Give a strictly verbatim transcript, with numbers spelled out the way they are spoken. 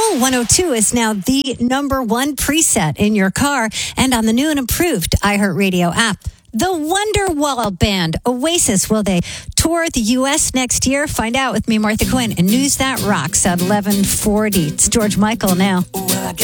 Cool one oh two is now the number one preset in your car and on the new and improved iHeartRadio app. The Wonderwall Band, Oasis, will they tour the U S next year? Find out with me, Martha Quinn, and News That Rocks at eleven forty. It's George Michael now.